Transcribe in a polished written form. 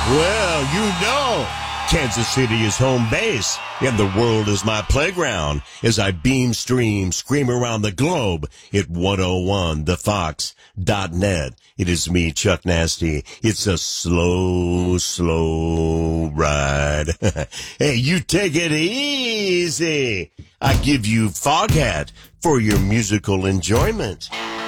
Well, Kansas City is home base, and the world is my playground as I beam, scream around the globe at 101thefox.net. It is me, Chuck Nasty. It's a slow ride. Hey, you take it easy. I give you Foghat for your musical enjoyment.